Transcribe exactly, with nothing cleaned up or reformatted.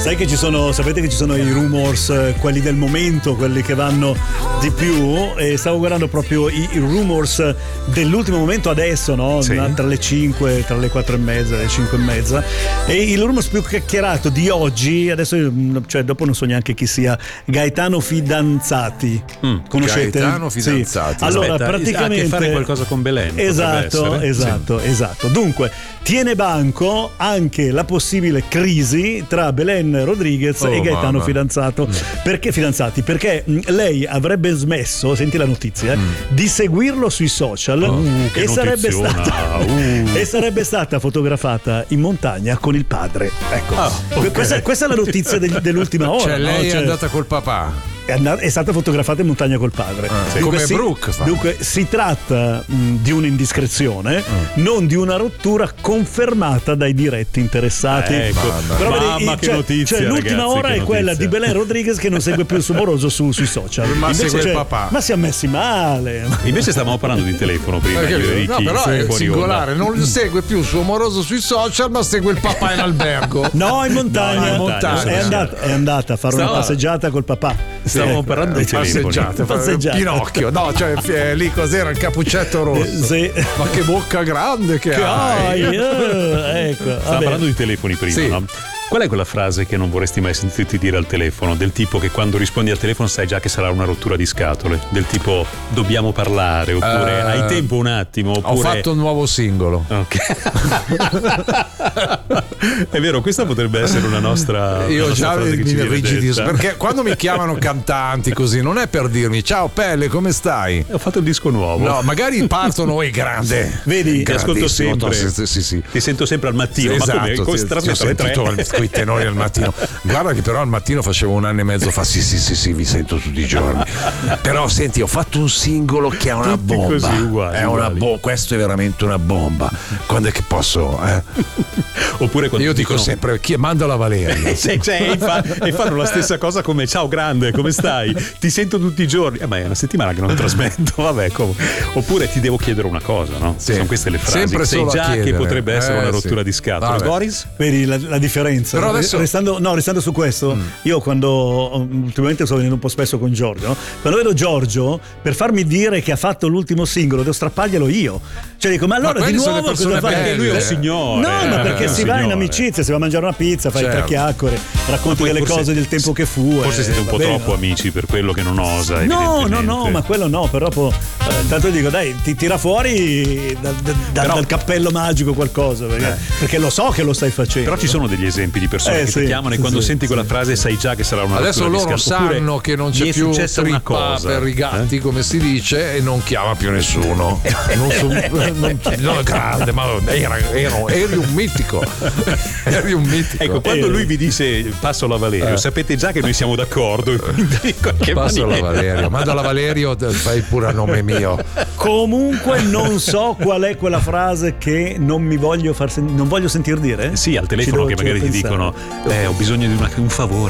Sai che ci sono, sapete che ci sono i rumors, quelli del momento, quelli che vanno di più, e stavo guardando proprio i, i rumors dell'ultimo momento adesso, no? Sì. Tra le cinque, tra le quattro e mezza, le cinque e mezza, e il rumors più chiacchierato di oggi, adesso cioè dopo non so neanche chi sia, Gaetano Fidanzati. Mm. Conoscete? Gaetano Fidanzati. Sì. Allora, Aspetta, praticamente ha a che fare qualcosa con Belen. Esatto, esatto, sì. esatto. Dunque, tiene banco anche la possibile crisi tra Belen Rodriguez oh, e Gaetano mamma. Fidanzato. Mm. Perché fidanzati? Perché mh, lei avrebbe smesso, senti la notizia, mm. di seguirlo sui social oh, e, sarebbe stata, uh. e sarebbe stata fotografata in montagna con il padre. Ecco, oh, okay. questa, questa è la notizia de, dell'ultima ora. Cioè, lei no? è cioè, andata col papà. È, andata, è stata fotografata in montagna col padre. Ah, sì. Dunque, Come si, Brooke fa. Dunque si tratta mh, di un'indiscrezione, mm. non di una rottura confermata dai diretti interessati. Ecco, Però mamma, vedi, che cioè, notizia, cioè, l'ultima ragazzi, ora che è quella notizia. di Belen Rodriguez che non segue più il suo moroso su, sui social. Ma Invece, segue il cioè, papà. Ma si è messi male. Invece stavamo parlando di telefono prima. Perché, io e Ricky, no, però è fuori singolare, onda. non segue più il suo moroso sui social, ma segue il papà in albergo. No, in montagna. No, in montagna. È, andata, è andata a fare Stava- una passeggiata col papà. Stavamo Ecco. parlando di telefoni. Passeggiate, Passeggiate. Pinocchio, no, cioè eh, lì cos'era il cappuccetto rosso? Eh, sì. Ma che bocca grande che, Che hai! hai, eh, ecco. Stavamo Vabbè. parlando di telefoni prima, Sì. no? Qual è quella frase che non vorresti mai sentirti dire al telefono? Del tipo che quando rispondi al telefono sai già che sarà una rottura di scatole. Del tipo dobbiamo parlare, oppure Uh, hai tempo un attimo, oppure Ho fatto un nuovo singolo. Ok. È vero, questa potrebbe essere una nostra Io una nostra già frase che mi ci viene irrigidisco, detta. perché quando mi chiamano cantanti così non è per dirmi ciao Pelle, come stai? Ho fatto un disco nuovo. No, magari partono, è grande. Vedi, ti ascolto sempre. Sì, sì, sì. Ti sento sempre al mattino, ma come, Esatto, come ti, si ti ho trasmetto alle tre? sentito con i tenori al mattino. Guarda che però al mattino facevo un anno e mezzo fa sì sì sì sì vi sento tutti i giorni. Però senti, ho fatto un singolo che è una Tutti bomba. così, uguali, è una uguali. bo- questo è veramente una bomba. Quando è che posso? Eh? Oppure quando Io dico dicono... sempre chi manda la Valeria. Cioè, cioè, e, fa- e fanno la stessa cosa come ciao grande, come stai? Ti sento tutti i giorni. Eh, ma è una settimana che non trasmetto, vabbè, come. Oppure ti devo chiedere una cosa, no? Sì. Sono queste le frasi. Sempre Sai solo a già che chiedere. potrebbe essere Eh, una rottura sì. di scatola. Vabbè. Doris? Vedi la, la differenza. Però adesso- restando, no, restando su questo, mm. io quando ultimamente sto venendo un po' spesso con Giorgio, no? Quando vedo Giorgio, per farmi dire che ha fatto l'ultimo singolo, devo strapparglielo io. Cioè dico, ma allora Ma di quelle sono nuovo le persone cosa fai? belle. Lui è un signore. No, ma perché è un si va in signore. amicizia, si va a mangiare una pizza, fai Certo. tre chiacchiere, racconti Poi delle forse- cose del tempo che fu. Forse eh, siete un po' va bene. troppo amici per quello che non osa. No, no, evidentemente. no, ma quello no, però po- eh, tanto dico, dai, ti tira fuori da- da- da- Però- dal cappello magico qualcosa, perché, Eh. perché lo so che lo stai facendo. Però ci sono degli esempi di persone Eh, che sì, ti chiamano sì, e quando sì, senti sì. quella frase sai già che sarà una Adesso rottura di loro scatola. Oppure sanno che non mi c'è è più successa una trippa cosa per i gatti, eh? come si dice, e non chiama più nessuno. Non so, non, no, grande, ma era, ero, eri un mitico. Eri un mitico. Ecco, quando Eh. lui vi dice passo la Valerio, Eh. sapete già che noi siamo d'accordo. e quindi in qualche Passo la maniera- Valerio, manda la Valerio, fai pure a nome mio. Comunque non so qual è quella frase che non mi voglio far sen- non voglio sentir dire. Sì, al Ci telefono devo- che ci magari devo ti pensare. dicono eh, ho bisogno di una- un favore.